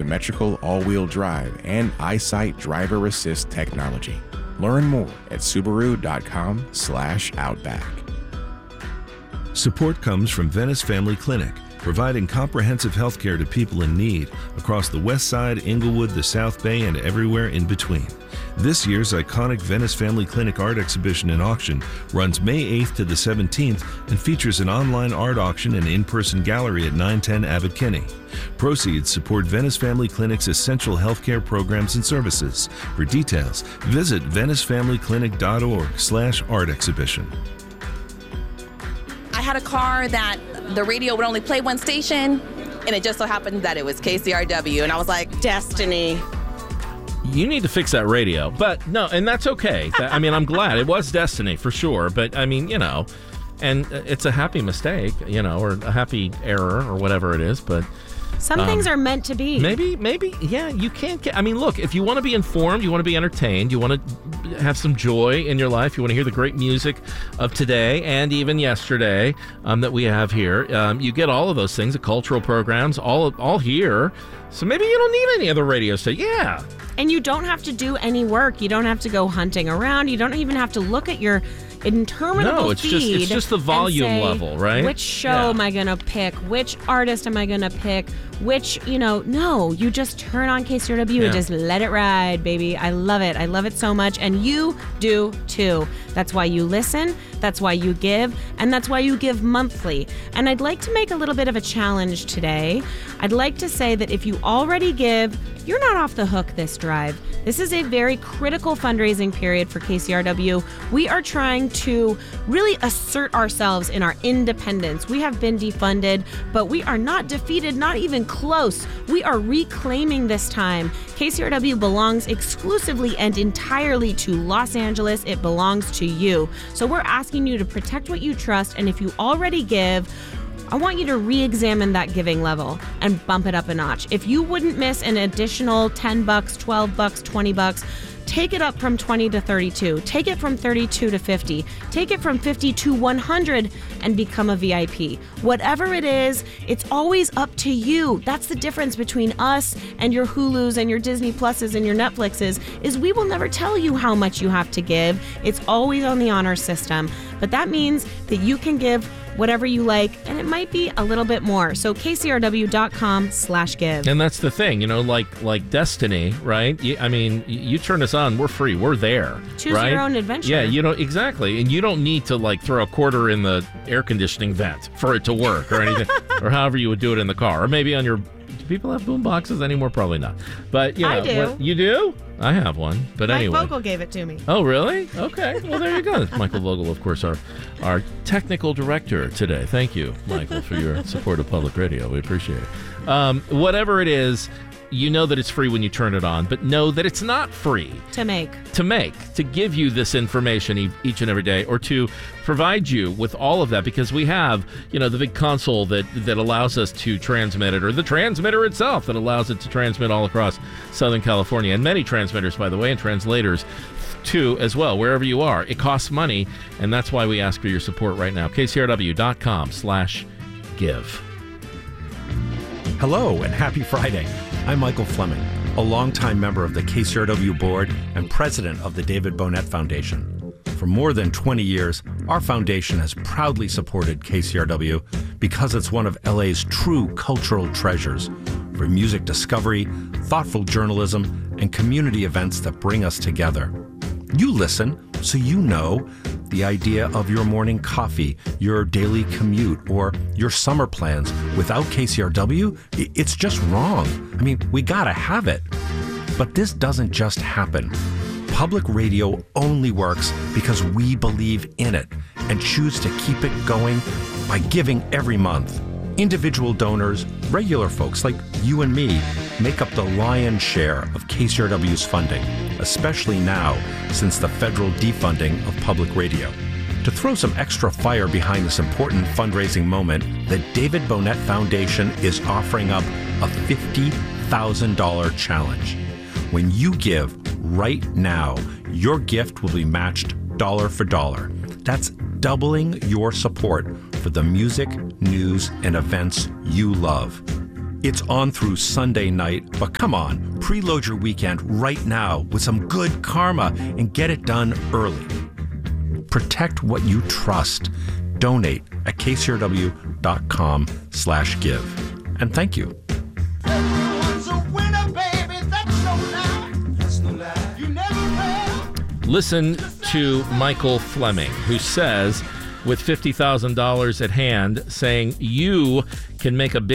symmetrical all-wheel drive and EyeSight driver assist technology. Learn more at Subaru.com/Outback. Support comes from Venice Family Clinic, providing comprehensive health care to people in need across the West Side, Inglewood, the South Bay, and everywhere in between. This year's iconic Venice Family Clinic art exhibition and auction runs May 8th to the 17th and features an online art auction and in-person gallery at 910 Abbot Kinney. Proceeds support Venice Family Clinic's essential healthcare programs and services. For details, visit VeniceFamilyClinic.org/art exhibition. I had a car that the radio would only play one station, and it just so happened that it was KCRW, and I was like, destiny. You need to fix that radio. But no, and that's okay. I'm glad. It was destiny for sure. But and it's a happy mistake, or a happy error or whatever it is. But some things are meant to be. Maybe, yeah, you can't get... look, if you want to be informed, you want to be entertained, you want to have some joy in your life, you want to hear the great music of today and even yesterday that we have here, you get all of those things, the cultural programs, all here. So maybe you don't need any other radio station. Yeah. And you don't have to do any work. You don't have to go hunting around. You don't even have to look at your interminable feed. It's just the volume level, right? Which show am I going to pick? Which artist am I going to pick? Which, no, you just turn on KCRW and just let it ride, baby. I love it. I love it so much. And you do too. That's why you listen. That's why you give. And that's why you give monthly. And I'd like to make a little bit of a challenge today. I'd like to say that if you already give, you're not off the hook this drive. This is a very critical fundraising period for KCRW. We are trying to really assert ourselves in our independence. We have been defunded, but we are not defeated, not even close. We are reclaiming this time. KCRW belongs exclusively and entirely to Los Angeles. It belongs to you. So we're asking you to protect what you trust, and if you already give, I want you to re-examine that giving level and bump it up a notch. If you wouldn't miss an additional $10, $12, $20, take it up from 20 to 32. Take it from 32 to 50. Take it from 50 to 100 and become a VIP. Whatever it is, it's always up to you. That's the difference between us and your Hulus and your Disney Pluses and your Netflixes, is we will never tell you how much you have to give. It's always on the honor system. But that means that you can give whatever you like, and it might be a little bit more. So KCRW.com/give. And that's the thing, like Destiny, right? You turn us on, we're free, we're there. Choose right? your own adventure. Yeah, exactly. And you don't need to throw a quarter in the air conditioning vent for it to work or anything, or however you would do it in the car, or maybe on your... Do people have boom boxes anymore? Probably not. But I do. You do? I have one. But anyway. Mike Vogel gave it to me. Oh, really? Okay. Well, there you go. Michael Vogel, of course, our technical director today. Thank you, Michael, for your support of public radio. We appreciate it. Whatever it is, you know that it's free when you turn it on, but know that it's not free to give you this information each and every day, or to provide you with all of that, because we have, the big console that allows us to transmit it, or the transmitter itself that allows it to transmit all across Southern California, and many transmitters, by the way, and translators too as well, wherever you are. It costs money, and that's why we ask for your support right now. KCRW.com/give. Hello and happy Friday. I'm Michael Fleming, a longtime member of the KCRW board and president of the David Bonet Foundation. For more than 20 years, our foundation has proudly supported KCRW because it's one of LA's true cultural treasures for music discovery, thoughtful journalism, and community events that bring us together. You listen, so you know the idea of your morning coffee, your daily commute, or your summer plans. Without KCRW, it's just wrong. We gotta have it. But this doesn't just happen. Public radio only works because we believe in it and choose to keep it going by giving every month. Individual donors, regular folks like you and me, make up the lion's share of KCRW's funding, especially now since the federal defunding of public radio. To throw some extra fire behind this important fundraising moment, the David Bonet Foundation is offering up a $50,000 challenge. When you give right now, your gift will be matched dollar for dollar. That's doubling your support for the music, news, and events you love. It's on through Sunday night, but come on, preload your weekend right now with some good karma and get it done early. Protect what you trust. Donate at kcrw.com/give. And thank you. Listen to Michael Fleming, who says, with $50,000 at hand, saying you can make a big